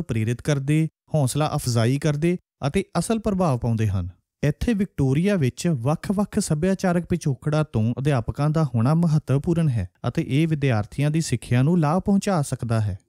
ਪ੍ਰੇਰਿਤ ਕਰਦੇ, ਹੌਸਲਾ ਅਫਜ਼ਾਈ ਕਰਦੇ ਅਤੇ ਅਸਲ ਪ੍ਰਭਾਵ ਪਾਉਂਦੇ ਹਨ। ਇੱਥੇ ਵਿਕਟੋਰੀਆ ਵਿੱਚ ਵੱਖ-ਵੱਖ ਸੱਭਿਆਚਾਰਕ ਪਿਛੋਕੜਾਂ ਤੋਂ ਅਧਿਆਪਕਾਂ ਦਾ ਹੋਣਾ ਮਹੱਤਵਪੂਰਨ ਹੈ ਅਤੇ ਇਹ ਵਿਦਿਆਰਥੀਆਂ ਦੀ ਸਿੱਖਿਆ ਨੂੰ ਲਾਭ ਪਹੁੰਚਾ ਸਕਦਾ ਹੈ।